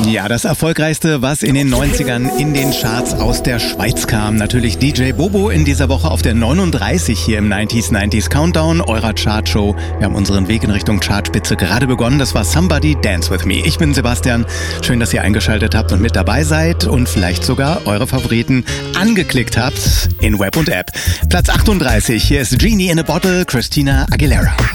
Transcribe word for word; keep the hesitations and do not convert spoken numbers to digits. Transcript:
Ja, das Erfolgreichste, was in den neunzigern in den Charts aus der Schweiz kam. Natürlich D J Bobo in dieser Woche auf der neununddreißig hier im neunziger neunziger Countdown eurer Chartshow. Wir haben unseren Weg in Richtung Chartspitze gerade begonnen. Das war Somebody Dance With Me. Ich bin Sebastian. Schön, dass ihr eingeschaltet habt und mit dabei seid und vielleicht sogar eure Favoriten angeklickt habt in Web und App. Platz achtunddreißig. Hier ist Genie in a Bottle, Christina Aguilera.